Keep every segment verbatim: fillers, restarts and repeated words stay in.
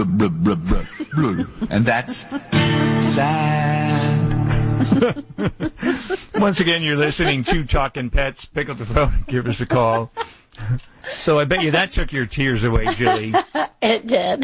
blah, blah, blah, blah, blah. And that's sad. Once again, you're listening to Talking Pets. Pick up the phone and give us a call. So I bet you that took your tears away, Julie. It did.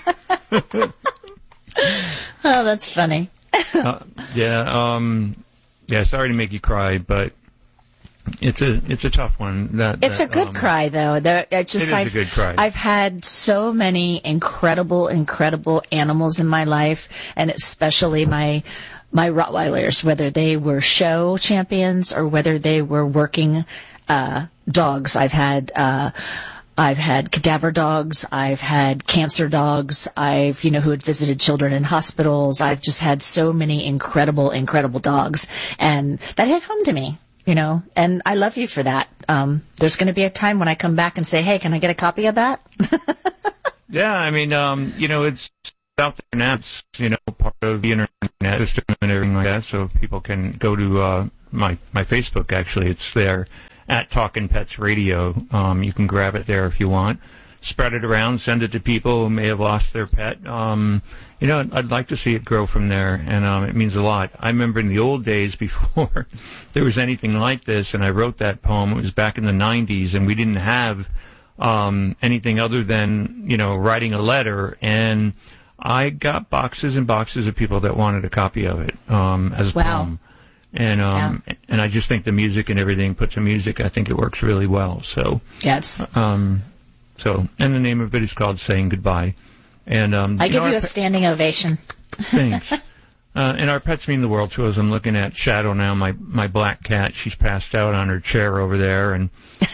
Oh, that's funny. uh, yeah, um, yeah. Sorry to make you cry, but it's a it's a tough one. That it's that, a good um, cry, though. There, it just it is I've, a good cry. I've had so many incredible, incredible animals in my life, and especially my my Rottweilers, whether they were show champions or whether they were working uh, dogs. I've had. Uh, I've had cadaver dogs. I've had cancer dogs. I've, you know, who had visited children in hospitals. I've just had so many incredible, incredible dogs. And that hit home to me, you know, and I love you for that. Um, there's going to be a time when I come back and say, hey, can I get a copy of that? Yeah, I mean, um, you know, it's out there now. It's, you know, part of the internet system and everything like that. So people can go to uh, my, my Facebook, actually. It's there. At Talkin' Pets Radio. Um, you can grab it there if you want. Spread it around. Send it to people who may have lost their pet. Um, you know, I'd like to see it grow from there, and um, it means a lot. I remember in the old days before there was anything like this, and I wrote that poem. It was back in the nineties, and we didn't have um, anything other than, you know, writing a letter, and I got boxes and boxes of people that wanted a copy of it um, as a wow. poem. And um yeah. and I just think the music and everything, put some music, I think it works really well. So yes. Um so and the name of it is called Saying Goodbye. And um I give you, know, you a pe- standing ovation. Thanks. uh and our pets mean the world to us. I'm looking at Shadow now, my my black cat. She's passed out on her chair over there, and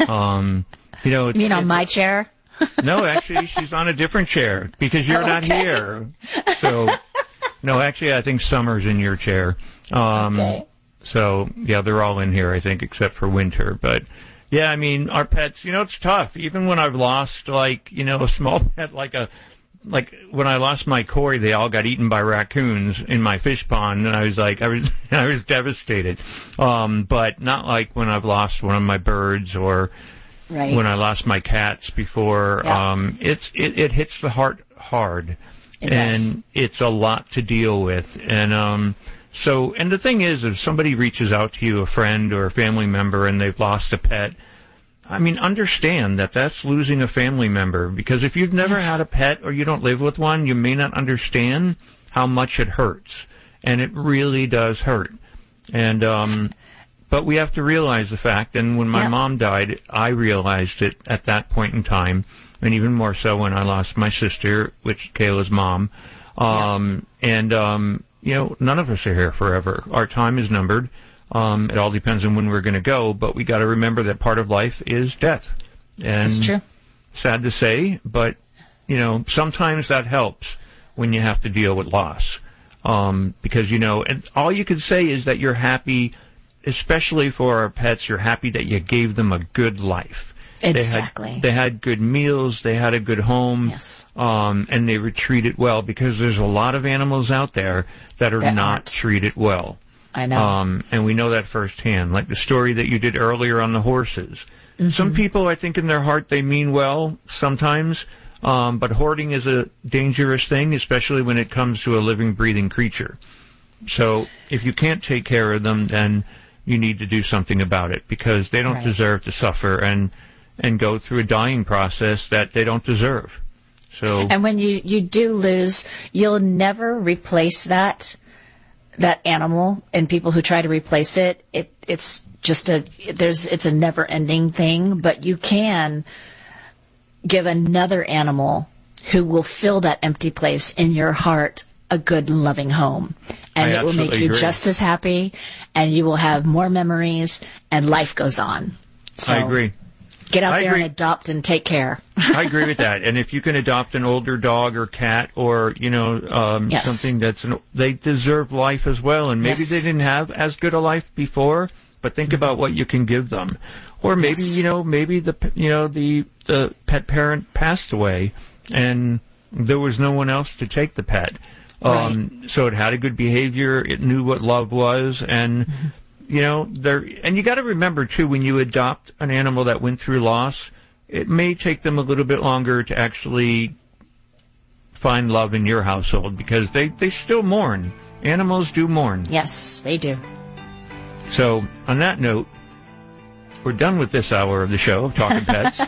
um you know You mean on it, my chair? No, actually she's on a different chair because you're oh, not okay. here. So no, actually I think Summer's in your chair. Um okay. So, yeah, they're all in here, I think, except for Winter. But, yeah, I mean, our pets, you know, it's tough. Even when I've lost, like, you know, a small pet, like a, like, when I lost my koi, they all got eaten by raccoons in my fish pond, and I was like, I was, I was devastated. Um, but not like when I've lost one of my birds or right. when I lost my cats before. Yeah. Um, it's, it, it hits the heart hard. It and does. It's a lot to deal with. And, um, So, and the thing is, if somebody reaches out to you, a friend or a family member, and they've lost a pet, I mean, understand that that's losing a family member. Because if you've never yes. had a pet or you don't live with one, you may not understand how much it hurts. And it really does hurt. And, um, but we have to realize the fact, and when my yeah. mom died, I realized it at that point in time, and even more so when I lost my sister, which Kayla's mom. Um, yeah. and, um, You know, none of us are here forever. Our time is numbered. Um, it all depends on when we're going to go, but we got to remember that part of life is death. And That's true. Sad to say, but you know, sometimes that helps when you have to deal with loss, um, because you know, and all you can say is that you're happy, especially for our pets. You're happy that you gave them a good life. Exactly. They had, they had good meals. They had a good home. Yes. Um, and they were treated well, because there's a lot of animals out there that are that not aren't. treated well. I know. Um, and we know that firsthand. Like the story that you did earlier on the horses. Mm-hmm. Some people, I think in their heart, they mean well sometimes. Um, but hoarding is a dangerous thing, especially when it comes to a living, breathing creature. So if you can't take care of them, then you need to do something about it, because they don't right. deserve to suffer and and go through a dying process that they don't deserve. So, and when you, you do lose, you'll never replace that that animal. And people who try to replace it, it it's just a there's it's a never ending thing. But you can give another animal who will fill that empty place in your heart a good, loving home, and I it will make you agree. just as happy, and you will have more memories, and life goes on. So, I agree. Get out I there agree. and adopt and take care. I agree with that. And if you can adopt an older dog or cat, or, you know, um, yes. something that's, an, they deserve life as well. And maybe yes. they didn't have as good a life before, but think about what you can give them. Or maybe, yes. you know, maybe the, you know, the, the pet parent passed away and there was no one else to take the pet. Um, right. So it had a good behavior. It knew what love was. And, mm-hmm. you know, there, and you got to remember too, when you adopt an animal that went through loss, it may take them a little bit longer to actually find love in your household, because they, they still mourn. Animals do mourn. Yes, they do. So, on that note, we're done with this hour of the show, Talking Pets.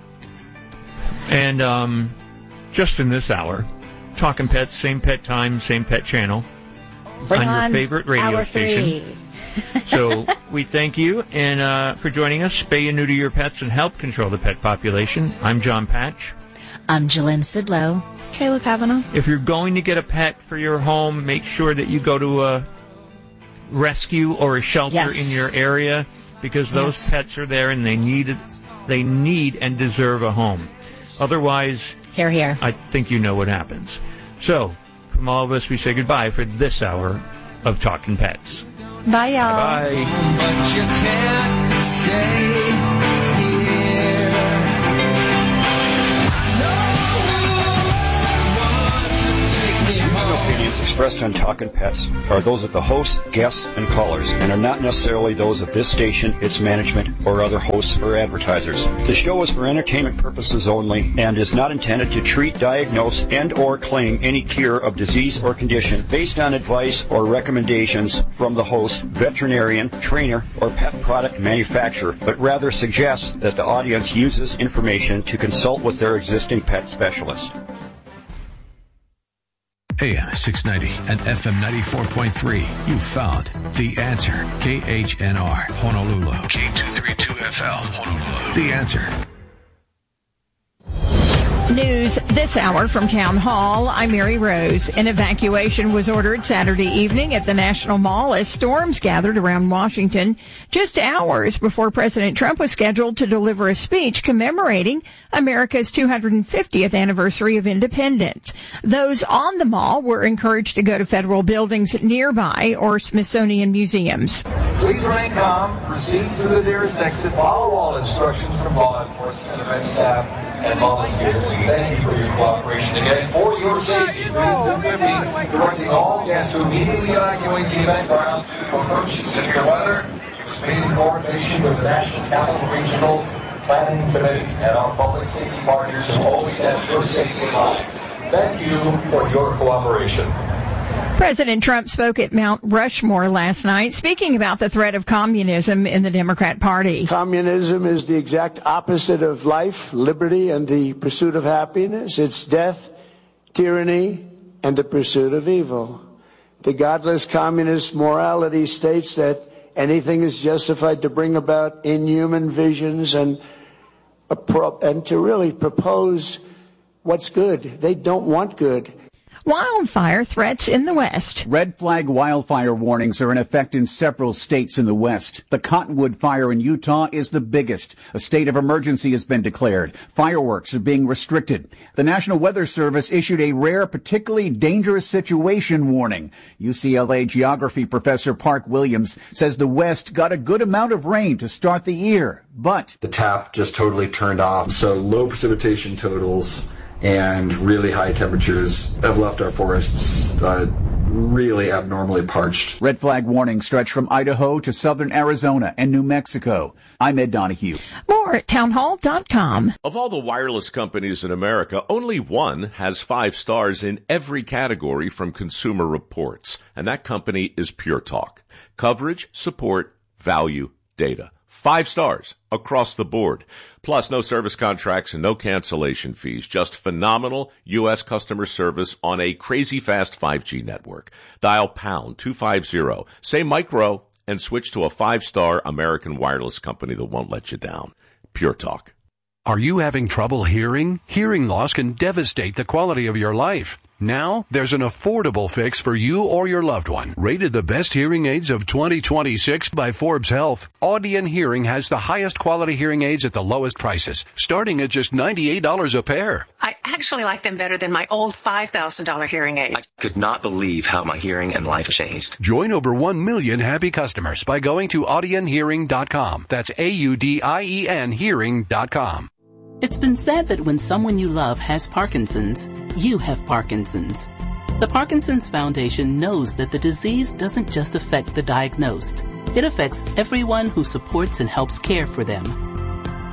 And um, just in this hour, Talking Pets, same pet time, same pet channel, Bring on your on favorite radio hour station. Three. So we thank you and uh, for joining us. Spay and neuter your pets and help control the pet population. I'm John Patch. I'm Jalen Sidlow. Kayla Kavanaugh. If you're going to get a pet for your home, make sure that you go to a rescue or a shelter Yes. in your area, because those Yes. pets are there and they need it, they need and deserve a home. Otherwise, Here, here. I think you know what happens. So, from all of us, we say goodbye for this hour of Talking Pets. Bye, y'all. Bye. But you can't stay here. No one to take me home. Opinions expressed on Talkin' Pets are those of the host, guests, and callers, and are not necessarily those of this station, its management, or other hosts or advertisers. The show is for entertainment purposes only and is not intended to treat, diagnose, and or claim any cure of disease or condition based on advice or recommendations from the host, veterinarian, trainer, or pet product manufacturer, but rather suggests that the audience uses information to consult with their existing pet specialist. A M six ninety and F M ninety-four point three. You found The Answer. K H N R, Honolulu. K two thirty-two F L, Honolulu. The Answer. News this hour from Town Hall. I'm Mary Rose. An evacuation was ordered Saturday evening at the National Mall as storms gathered around Washington just hours before President Trump was scheduled to deliver a speech commemorating America's two hundred fiftieth anniversary of independence. Those on the mall were encouraged to go to federal buildings nearby or Smithsonian museums. Please remain calm, proceed to the nearest exit, follow all instructions from law enforcement, event staff, and volunteers. We thank you for your cooperation. Again, for your safety, please be directing all guests to immediately evacuate the event ground due to approaching severe weather. It was made in coordination with the National Capital Regional Planning Committee and our public safety partners who always have your safety in mind. Thank you for your cooperation. President Trump spoke at Mount Rushmore last night, speaking about the threat of communism in the Democrat Party. Communism is the exact opposite of life, liberty, and the pursuit of happiness. It's death, tyranny, and the pursuit of evil. The godless communist morality states that anything is justified to bring about inhuman visions and, and to really propose what's good. They don't want good. Wildfire threats in the West. Red flag wildfire warnings are in effect in several states in the West. The Cottonwood fire in Utah is the biggest. A state of emergency has been declared. Fireworks are being restricted. The National Weather Service issued a rare, particularly dangerous situation warning. U C L A geography professor Park Williams says the West got a good amount of rain to start the year, but the tap just totally turned off. So low precipitation totals and really high temperatures have left our forests uh, really abnormally parched. Red flag warnings stretch from Idaho to southern Arizona and New Mexico. I'm Ed Donahue. More at townhall dot com. Of all the wireless companies in America, only one has five stars in every category from Consumer Reports, and that company is Pure Talk. Coverage, support, value, data. Five stars across the board. Plus, no service contracts and no cancellation fees. Just phenomenal U S customer service on a crazy fast five G network. Dial pound two fifty, say micro, and switch to a five-star American wireless company that won't let you down. Pure Talk. Are you having trouble hearing? Hearing loss can devastate the quality of your life. Now, there's an affordable fix for you or your loved one. Rated the best hearing aids of twenty twenty-six by Forbes Health, Audion Hearing has the highest quality hearing aids at the lowest prices, starting at just ninety-eight dollars a pair. I actually like them better than my old five thousand dollars hearing aids. I could not believe how my hearing and life changed. Join over one million happy customers by going to audion hearing dot com. That's A U D I E N hearing dot com. It's been said that when someone you love has Parkinson's, you have Parkinson's. The Parkinson's Foundation knows that the disease doesn't just affect the diagnosed. It affects everyone who supports and helps care for them.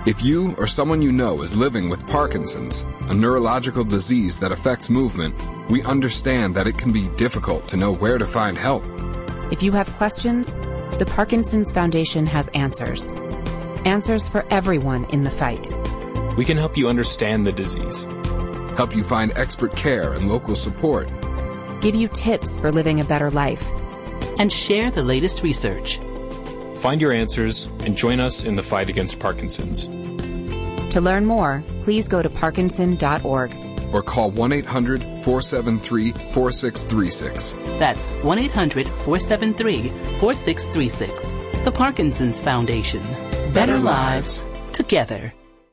If you or someone you know is living with Parkinson's, a neurological disease that affects movement, we understand that it can be difficult to know where to find help. If you have questions, the Parkinson's Foundation has answers. Answers for everyone in the fight. We can help you understand the disease, help you find expert care and local support, give you tips for living a better life, and share the latest research. Find your answers and join us in the fight against Parkinson's. To learn more, please go to parkinson dot org. Or call one eight hundred, four seven three, four six three six. That's one eight hundred, four seven three, four six three six. The Parkinson's Foundation. Better lives together.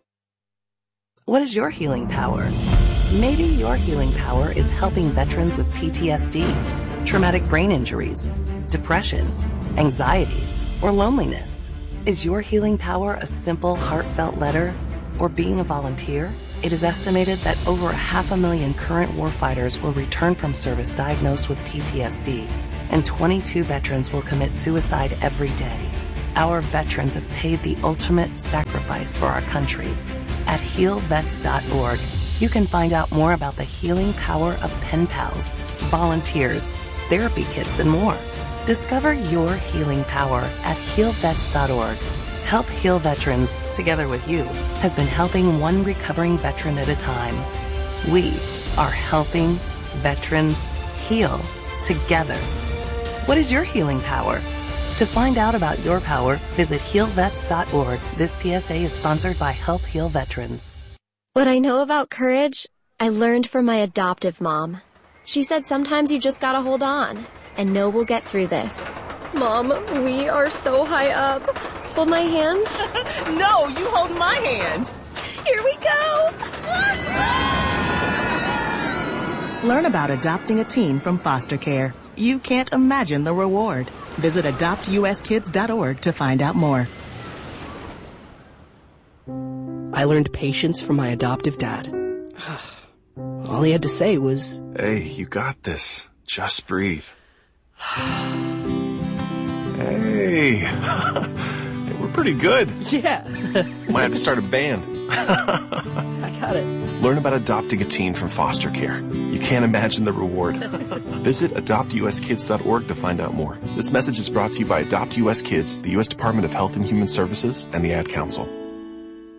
What is your healing power? Maybe your healing power is helping veterans with P T S D, traumatic brain injuries, depression, anxiety, or loneliness. Is your healing power a simple, heartfelt letter or being a volunteer? It is estimated that over a half a million current warfighters will return from service diagnosed with P T S D, and twenty-two veterans will commit suicide every day. Our veterans have paid the ultimate sacrifice for our country. At heal vets dot org, you can find out more about the healing power of pen pals, volunteers, therapy kits, and more. Discover your healing power at heal vets dot org. Help Heal Veterans, together with you, has been helping one recovering veteran at a time. We are helping veterans heal together. What is your healing power? To find out about your power, visit heal vets dot org. This P S A is sponsored by Help Heal Veterans. What I know about courage, I learned from my adoptive mom. She said sometimes you just gotta hold on and know we'll get through this. Mom, we are so high up. Hold my hand. No, you hold my hand. Here we go. Learn about adopting a teen from foster care. You can't imagine the reward. Visit adopt u s kids dot org to find out more. I learned patience from my adoptive dad. All he had to say was, "Hey, you got this. Just breathe." Hey, we're pretty good. Yeah. Might have to start a band. I got it. Learn about adopting a teen from foster care. You can't imagine the reward. Visit adopt u s kids dot org to find out more. This message is brought to you by Adopt U S Kids, the U S Department of Health and Human Services, and the Ad Council.